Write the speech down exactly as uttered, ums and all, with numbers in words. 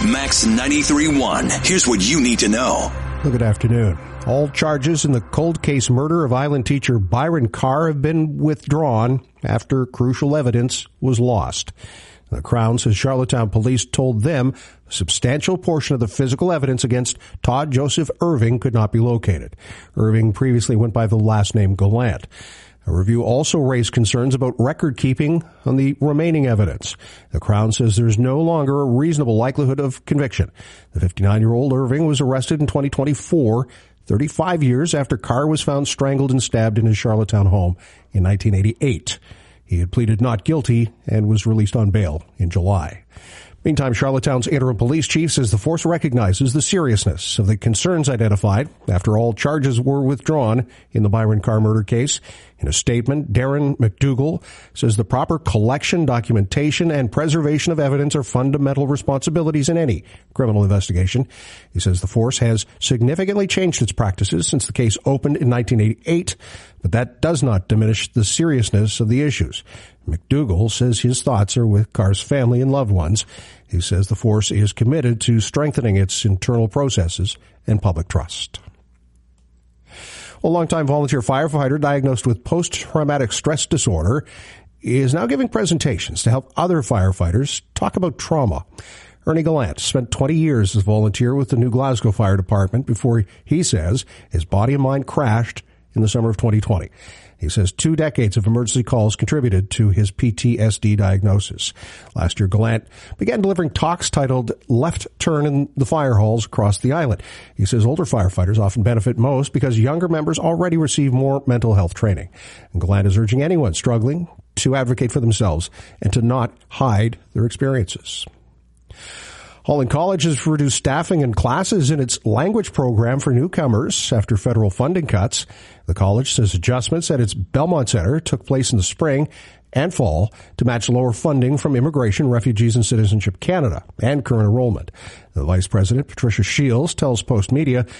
Max ninety-three point one. Here's what you need to know. Good afternoon. All charges in the cold case murder of Island teacher Byron Carr have been withdrawn after crucial evidence was lost. The Crown says Charlottetown police told them a substantial portion of the physical evidence against Todd Joseph Irving could not be located. Irving previously went by the last name Gallant. A review also raised concerns about record keeping on the remaining evidence. The Crown says there's no longer a reasonable likelihood of conviction. The fifty-nine-year-old Irving was arrested in twenty twenty-four, thirty-five years after Carr was found strangled and stabbed in his Charlottetown home in nineteen eighty-eight. He had pleaded not guilty and was released on bail in July. Meantime, Charlottetown's interim police chief says the force recognizes the seriousness of the concerns identified after all charges were withdrawn in the Byron Carr murder case. In a statement, Darren McDougall says the proper collection, documentation, and preservation of evidence are fundamental responsibilities in any criminal investigation. He says the force has significantly changed its practices since the case opened in nineteen eighty-eight, but that does not diminish the seriousness of the issues. McDougall says his thoughts are with Carr's family and loved ones. He says the force is committed to strengthening its internal processes and public trust. A longtime volunteer firefighter diagnosed with post-traumatic stress disorder is now giving presentations to help other firefighters talk about trauma. Ernie Gallant spent twenty years as a volunteer with the New Glasgow Fire Department before, he says, his body and mind crashed in the summer of twenty twenty. He says two decades of emergency calls contributed to his P T S D diagnosis. Last year, Gallant began delivering talks titled Left Turn in the Fire Halls across the island. He says older firefighters often benefit most because younger members already receive more mental health training. And Gallant is urging anyone struggling to advocate for themselves and to not hide their experiences. Holland College has reduced staffing and classes in its language program for newcomers after federal funding cuts. The college says adjustments at its Belmont Center took place in the spring and fall to match lower funding from Immigration, Refugees, and Citizenship Canada and current enrollment. The vice president, Patricia Shields, tells Post Media